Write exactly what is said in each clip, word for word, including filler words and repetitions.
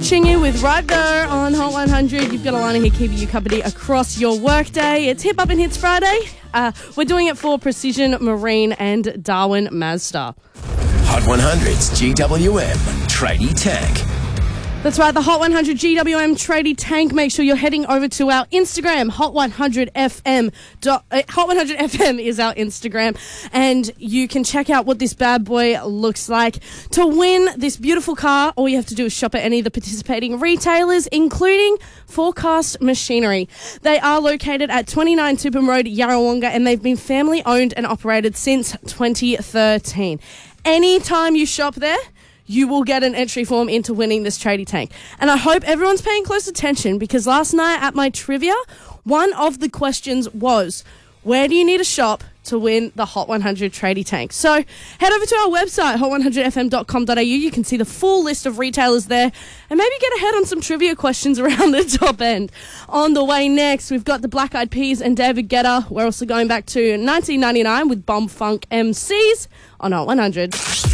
Chingy with Right There on Hot one hundred. You've got Alana here keeping you company across your workday. It's Hip Up and Hits Friday. Uh, we're doing it for Precision Marine and Darwin Mazda. Hot one hundred's G W M Tradie Tank. That's right, the Hot one hundred G W M Tradie Tank. Make sure you're heading over to our Instagram, Hot one hundred F M. Dot, uh, Hot one hundred F M is our Instagram, and you can check out what this bad boy looks like. To win this beautiful car, all you have to do is shop at any of the participating retailers, including Forecast Machinery. They are located at twenty-nine Tupim Road, Yarrawonga, and they've been family owned and operated since twenty thirteen. Anytime you shop there, you will get an entry form into winning this tradie tank. And I hope everyone's paying close attention, because last night at my trivia, one of the questions was, where do you need to shop to win the Hot one hundred tradie tank? So head over to our website, hot one hundred f m dot com dot a u. You can see the full list of retailers there, and maybe get ahead on some trivia questions around the top end. On the way next, we've got the Black Eyed Peas and David Guetta. We're also going back to nineteen ninety-nine with Bomb Funk M Cs on Hot one hundred.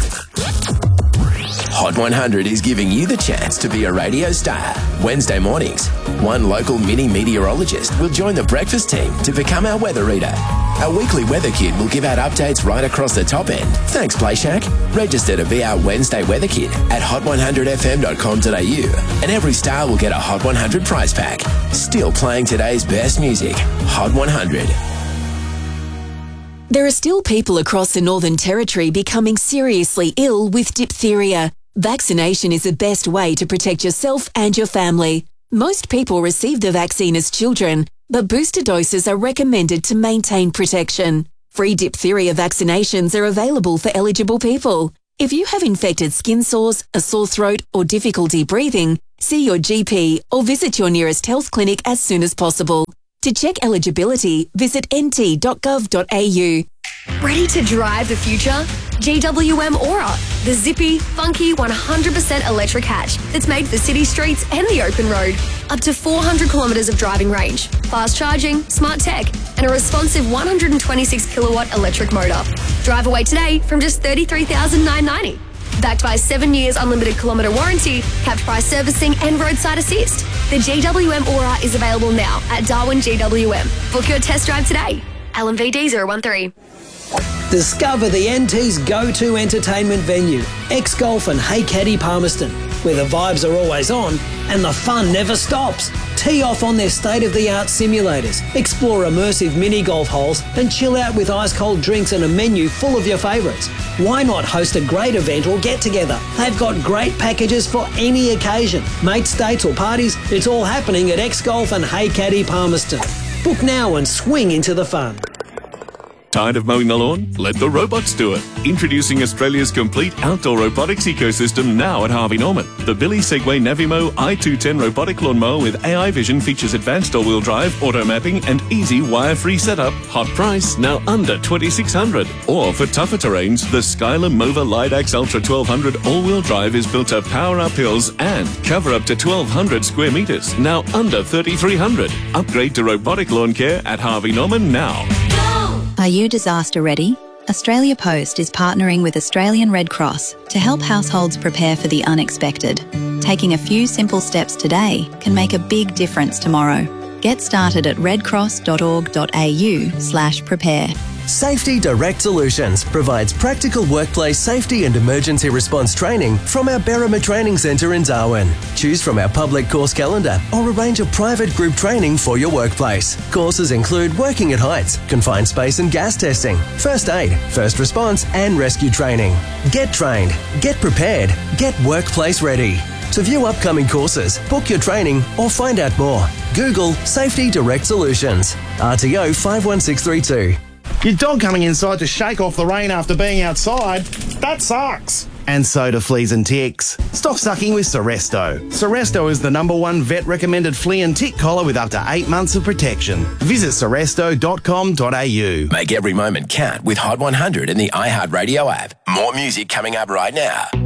Hot one hundred is giving you the chance to be a radio star. Wednesday mornings, one local mini meteorologist will join the breakfast team to become our weather reader. Our weekly weather kid will give out updates right across the top end. Thanks, PlayShack. Register to be our Wednesday weather kid at hot one hundred f m dot com dot a u, and every star will get a Hot one hundred prize pack. Still playing today's best music. Hot one hundred. There are still people across the Northern Territory becoming seriously ill with diphtheria. Vaccination is the best way to protect yourself and your family. Most people receive the vaccine as children, but booster doses are recommended to maintain protection. Free diphtheria vaccinations are available for eligible people. If you have infected skin sores, a sore throat, or difficulty breathing, see your G P or visit your nearest health clinic as soon as possible. To check eligibility, visit n t dot gov dot a u. Ready to drive the future? G W M Aura, the zippy, funky, one hundred percent electric hatch that's made for city streets and the open road. Up to four hundred kilometres of driving range, fast charging, smart tech, and a responsive one hundred twenty-six kilowatt electric motor. Drive away today from just thirty-three thousand nine hundred ninety dollars. Backed by seven years unlimited kilometre warranty, capped price servicing and roadside assist. The G W M Aura is available now at Darwin G W M. Book your test drive today. L M V D zero one three. Discover the N T's go-to entertainment venue, X-Golf and Hey Caddy Palmerston, where the vibes are always on and the fun never stops. Tee off on their state-of-the-art simulators, explore immersive mini-golf holes and chill out with ice-cold drinks and a menu full of your favourites. Why not host a great event or get-together? They've got great packages for any occasion. Mates, dates or parties, it's all happening at X-Golf and Hey Caddy Palmerston. Book now and swing into the fun. Tired of mowing the lawn? Let the robots do it. Introducing Australia's complete outdoor robotics ecosystem now at Harvey Norman. The Billy Segway Navimo i two ten robotic lawnmower with A I vision features advanced all-wheel drive, auto mapping and easy wire-free setup. Hot price, now under twenty-six hundred dollars. Or for tougher terrains, the Skylar Mova Lidax Ultra twelve hundred all-wheel drive is built to power up hills and cover up to twelve hundred square metres, now under thirty-three hundred dollars. Upgrade to robotic lawn care at Harvey Norman now. Are you disaster ready? Australia Post is partnering with Australian Red Cross to help households prepare for the unexpected. Taking a few simple steps today can make a big difference tomorrow. Get started at redcross dot org dot a u slash prepare. Safety Direct Solutions provides practical workplace safety and emergency response training from our Berrima Training Centre in Darwin. Choose from our public course calendar or arrange a private group training for your workplace. Courses include working at heights, confined space and gas testing, first aid, first response and rescue training. Get trained, get prepared, get workplace ready. To view upcoming courses, book your training or find out more, Google Safety Direct Solutions. R T O five one six three two. Your dog coming inside to shake off the rain after being outside? That sucks. And so do fleas and ticks. Stop sucking with Seresto. Seresto is the number one vet-recommended flea and tick collar with up to eight months of protection. Visit seresto dot com dot a u. Make every moment count with Hot one hundred in the iHeartRadio app. More music coming up right now.